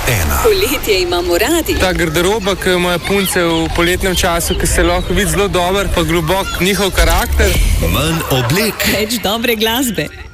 ena. Poletje imamo radi. Ta garderoba, ki jo imajo punce v poletnem času, ki se lahko vidi zelo dober, pa globok njihov karakter. Manj oblek. Več dobre glasbe.